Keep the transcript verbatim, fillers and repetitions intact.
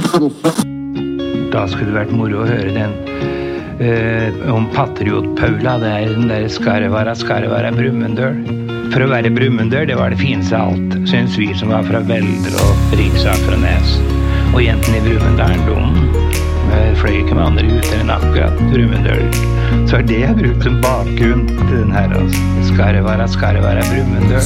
Da skulle det vært moro å høre den eh, om Patriot Paula, det er den der Skarvara, Skarvara, Brumunddøl. For å være Brumunddøl, det var det fineste av alt, synes vi som var fra Veldre og Riksaker og Nes. Og jentene i Brumunddølen, de fløy ikke med andre ut enn akkurat Brumunddøl. Så er det jeg brukt som bakgrunn til den her, altså. Skarvara, Skarvara, Brumunddøl.